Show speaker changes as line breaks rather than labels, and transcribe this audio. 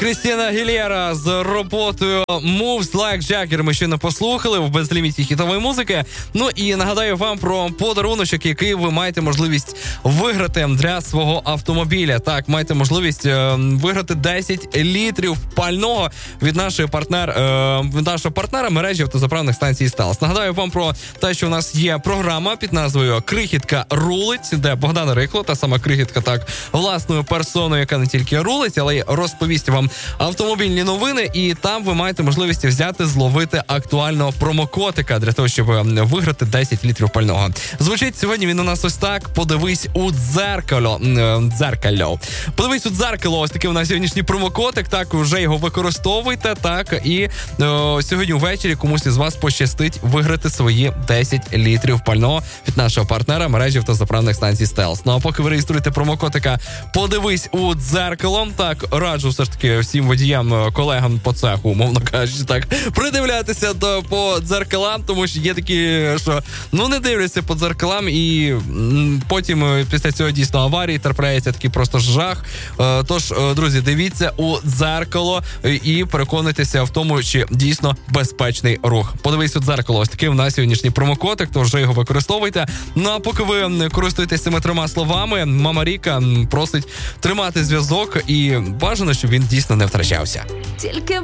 Крістіна Агілєра з роботою Moves Like Jagger ми ще не послухали в безліміті хітової музики. Ну і нагадаю вам про подаруночок, який ви маєте можливість виграти для свого автомобіля. Так, маєте можливість виграти 10 літрів пального від нашого партнера мережі автозаправних станцій Стелс. Нагадаю вам про те, що у нас є програма під назвою «Крихітка рулить», де Богдана Рикло, та сама Крихітка, так, власною персоною, яка не тільки рулить, але й розповість вам автомобільні новини, і там ви маєте можливість зловити актуального промокотика для того, щоб виграти 10 літрів пального. Звучить сьогодні він у нас ось так: подивись у дзеркало. Подивись у дзеркало, ось такий у нас сьогоднішній промокотик, так, вже його використовуйте, так, і сьогодні ввечері комусь із вас пощастить виграти свої 10 літрів пального від нашого партнера мережі автозаправних станцій Стелс. Ну а поки ви реєструєте промокотика «Подивись у дзеркало», так, раджу все ж таки всім водіям, колегам по цеху, умовно кажучи, так, придивлятися по дзеркалам, тому що є такі, що не дивляться по дзеркалам, і потім після цього дійсно аварії трапляється такий просто жах. Тож, друзі, дивіться у дзеркало і переконуйтеся в тому, чи дійсно безпечний рух. Подивись у дзеркало, ось такий у нас сьогоднішній промокотик, тож вже його використовуйте. Ну а поки ви користуєтесь цими 3 словами, мама Ріка просить тримати зв'язок і бажано, щоб він дійсно не втрачався.
Тільки